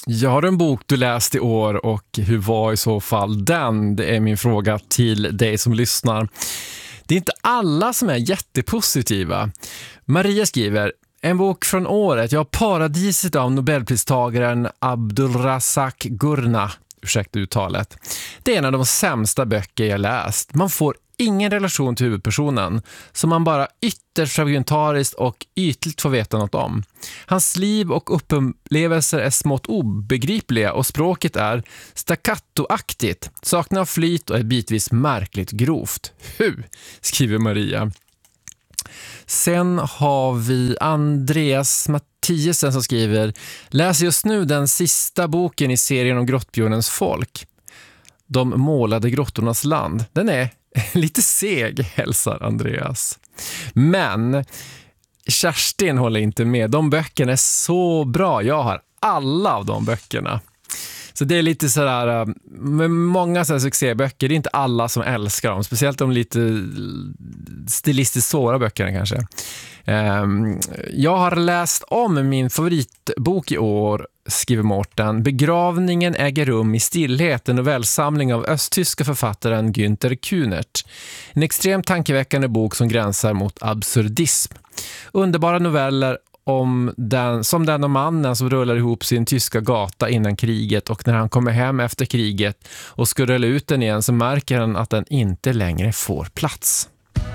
Jag har en bok du läst i år och hur var i så fall den? Det är min fråga till dig som lyssnar. Det är inte alla som är jättepositiva. Maria skriver: en bok från året, jag har Paradiset av Nobelpristagaren Abdulrazak Gurnah. Ursäkta uttalet. Det är en av de sämsta böcker jag läst. Man får ingen relation till huvudpersonen som man bara ytterst fragmentariskt och ytligt får veta något om. Hans liv och upplevelser är smått obegripliga och språket är staccatoaktigt, saknar flyt och är bitvis märkligt grovt. Hur? Skriver Maria. Sen har vi Andreas Mattiasen som skriver: läser just nu den sista boken i serien om grottbjörnens folk. De målade grottornas land. Den är lite seg, hälsar Andreas. Men Kerstin håller inte med. De böckerna är så bra. Jag har alla av de böckerna. Så det är lite sådär, med många sådär succéböcker, det är inte alla som älskar dem. Speciellt de lite stilistiskt svåra böckerna kanske. Jag har läst om min favoritbok i år, skriver Mårten. Begravningen äger rum i stillhet, en novellsamling av östtyska författaren Günther Kühnert. En extremt tankeväckande bok som gränsar mot absurdism. Underbara noveller som den om mannen som rullar ihop sin tyska gata innan kriget, och när han kommer hem efter kriget och ska rulla ut den igen så märker han att den inte längre får plats.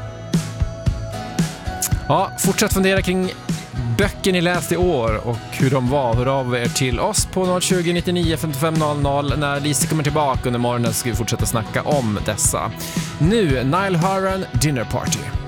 Ja, fortsätt fundera kring böcker ni läst i år och hur de var. Hör av er till oss på 020 99 55 00. När Lisa kommer tillbaka under morgonen ska vi fortsätta snacka om dessa. Nu, Niall Horan, Dinner Party.